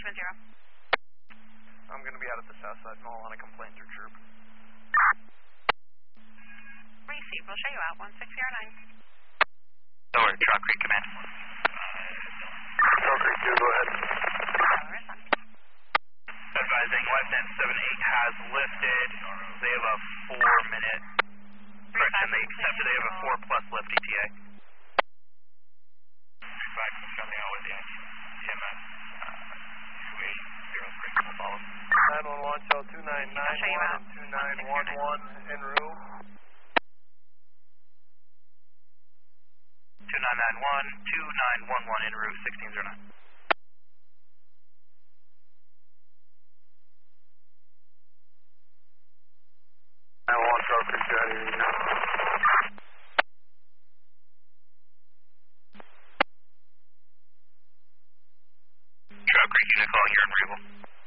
I'm going to be out at the south side mall on a complaint through Troop. Receive, we'll show you out, 1609. Lower, Chalk Creek, command. Chalk Creek 2, go ahead. Advising left end 78 has lifted. They have a 4-minute. Correction, they accepted. They have a 4+ lift ETA. 35, coming out with the Tim at 2803. We'll follow. 911, tell 2991 and 2911 en route. 2991, 2911 en route, 1609. I want Chalk Creek 2 out of here now. Chalk Creek unit calling here in Regal.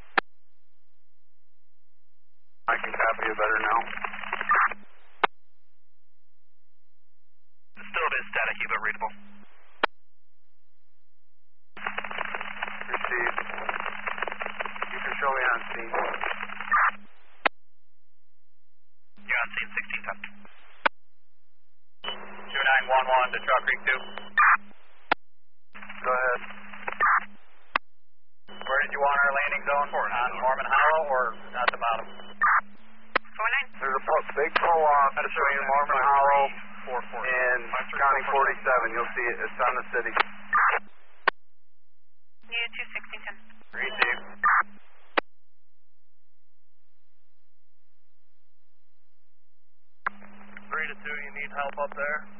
I can copy you better now. Still a bit staticky, but readable. Received. You can show me on scene. You're on scene 1610. 2911 to Chalk Creek 2. Go ahead. Where did you want our landing zone? On Mormon Hollow or at the bottom? 49. There's a big pull-off between Mormon Hollow and County 47. You'll see it. It's on the city. Unit 2, 1610. Receive. 3 to 2, you need help up there?